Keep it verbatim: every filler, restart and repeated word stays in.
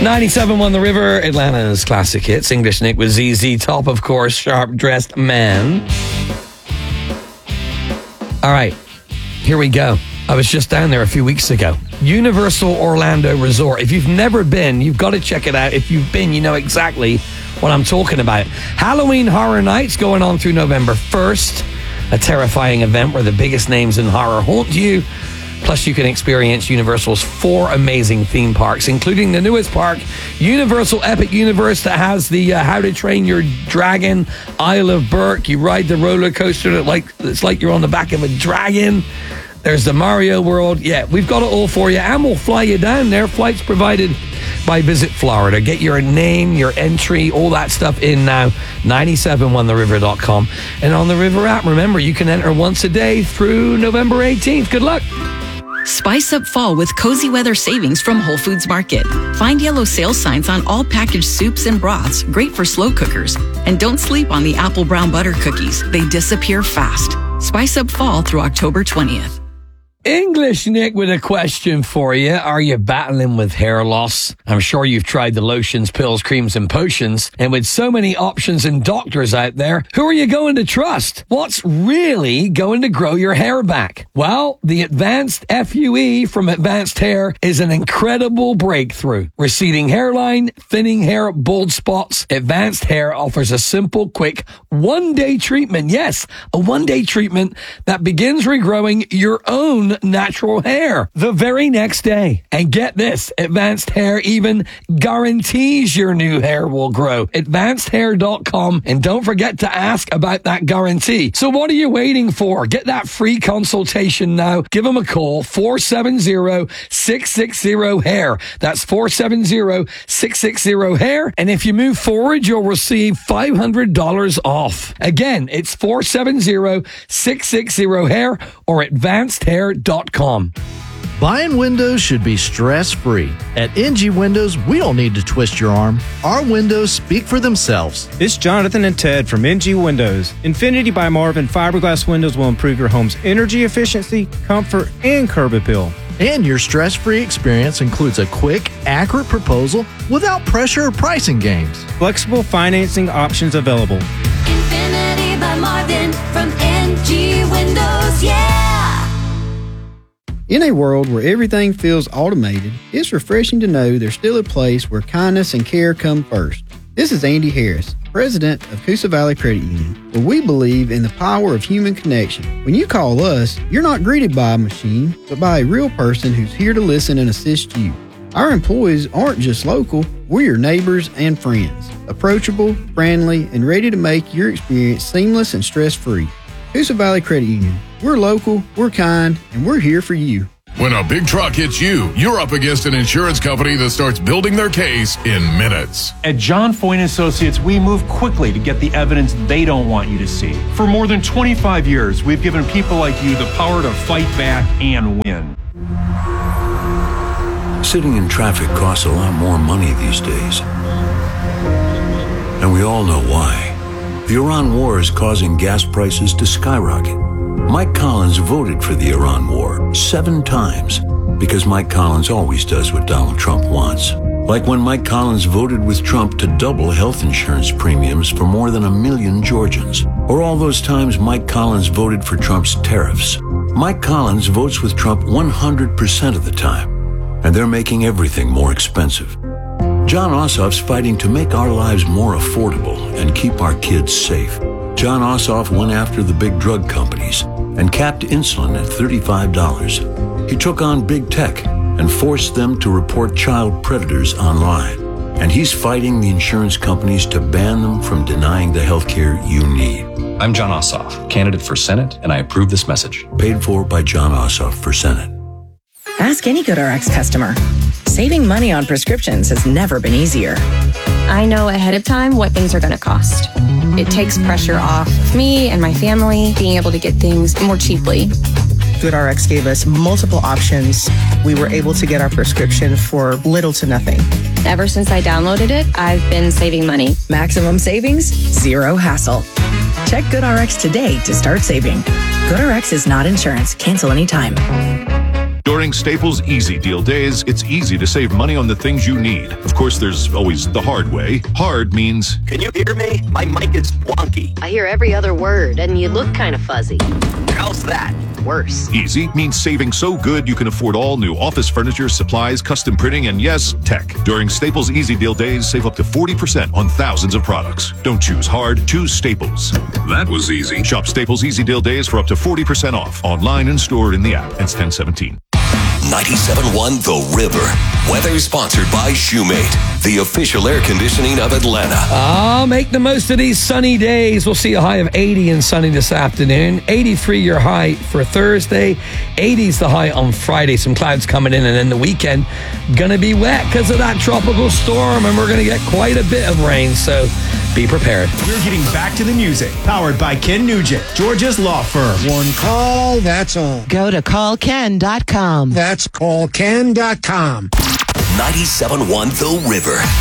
ninety-seven point one The River, Atlanta's classic hits. English Nick with Z Z Top, of course, Sharp Dressed Man. All right, here we go. I was just down there a few weeks ago. Universal Orlando Resort. If you've never been, you've got to check it out. If you've been, you know exactly what I'm talking about. Halloween Horror Nights going on through November first. A terrifying event where the biggest names in horror haunt you. Plus, you can experience Universal's four amazing theme parks, including the newest park, Universal Epic Universe, that has the uh, How to Train Your Dragon, Isle of Berk. You ride the roller coaster, that like it's like you're on the back of a dragon. There's the Mario World. Yeah, we've got it all for you, and we'll fly you down there. Flights provided by Visit Florida. Get your name, your entry, all that stuff in now. ninety-seven one the river dot com. And on the River app, remember, you can enter once a day through November eighteenth. Good luck. Spice up fall with cozy weather savings from Whole Foods Market. Find yellow sale signs on all packaged soups and broths, great for slow cookers. And don't sleep on the apple brown butter cookies. They disappear fast. Spice up fall through October twentieth. English Nick with a question for you. Are you battling with hair loss? I'm sure you've tried the lotions, pills, creams, and potions. And with so many options and doctors out there, who are you going to trust? What's really going to grow your hair back? Well, the Advanced F U E from Advanced Hair is an incredible breakthrough. Receding hairline, thinning hair, bald spots. Advanced Hair offers a simple, quick, one-day treatment. Yes, a one-day treatment that begins regrowing your own natural hair the very next day. And get this, Advanced Hair even guarantees your new hair will grow. advanced hair dot com, and don't forget to ask about that guarantee. So what are you waiting for? Get that free consultation now. Give them a call, four seven zero, six six zero, hair. That's four seven zero, six six zero, hair. And if you move forward, you'll receive five hundred dollars off. Again, it's four seven zero, six six zero, hair or advanced hair dot com. Buying windows should be stress-free. At N G Windows, we don't need to twist your arm. Our windows speak for themselves. It's Jonathan and Ted from N G Windows. Infinity by Marvin fiberglass windows will improve your home's energy efficiency, comfort, and curb appeal. And your stress-free experience includes a quick, accurate proposal without pressure or pricing games. Flexible financing options available. Infinity by Marvin from N G Windows, yeah! In a world where everything feels automated, it's refreshing to know there's still a place where kindness and care come first. This is Andy Harris, president of Coosa Valley Credit Union, where we believe in the power of human connection. When you call us, you're not greeted by a machine, but by a real person who's here to listen and assist you. Our employees aren't just local, we're your neighbors and friends. Approachable, friendly, and ready to make your experience seamless and stress-free. Coosa Valley Credit Union. We're local, we're kind, and we're here for you. When a big truck hits you, you're up against an insurance company that starts building their case in minutes. At John Foyne Associates, we move quickly to get the evidence they don't want you to see. For more than twenty-five years, we've given people like you the power to fight back and win. Sitting in traffic costs a lot more money these days. And we all know why. The Iran war is causing gas prices to skyrocket. Mike Collins voted for the Iran war seven times because Mike Collins always does what Donald Trump wants. Like when Mike Collins voted with Trump to double health insurance premiums for more than a million Georgians. Or all those times Mike Collins voted for Trump's tariffs. Mike Collins votes with Trump one hundred percent of the time. And they're making everything more expensive. John Ossoff's fighting to make our lives more affordable and keep our kids safe. John Ossoff went after the big drug companies and capped insulin at thirty-five dollars. He took on big tech and forced them to report child predators online. And he's fighting the insurance companies to ban them from denying the health care you need. I'm John Ossoff, candidate for Senate, and I approve this message. Paid for by John Ossoff for Senate. Ask any GoodRx customer. Saving money on prescriptions has never been easier. I know ahead of time what things are going to cost. It takes pressure off me and my family being able to get things more cheaply. GoodRx gave us multiple options. We were able to get our prescription for little to nothing. Ever since I downloaded it, I've been saving money. Maximum savings, zero hassle. Check GoodRx today to start saving. GoodRx is not insurance. Cancel anytime. During Staples Easy Deal Days, it's easy to save money on the things you need. Of course, there's always the hard way. Hard means... Can you hear me? My mic is wonky. I hear every other word, and you look kind of fuzzy. How's that? Worse. Easy means saving so good you can afford all new office furniture, supplies, custom printing, and yes, tech. During Staples Easy Deal Days, save up to forty percent on thousands of products. Don't choose hard, choose Staples. That was easy. Shop Staples Easy Deal Days for up to forty percent off. Online and stored in the app. It's ten seventeen. ninety-seven point one The River. Weather sponsored by Shoemate, the official air conditioning of Atlanta. Ah, make the most of these sunny days. We'll see a high of eighty and sunny this afternoon. eighty-three your high for Thursday. eighty's the high on Friday. Some clouds coming in, and then the weekend gonna be wet because of that tropical storm, and we're gonna get quite a bit of rain, so be prepared. We're getting back to the music. Powered by Ken Nugent, Georgia's law firm. One call, that's all. Go to call ken dot com. That's call ken dot com. ninety-seven point one The River.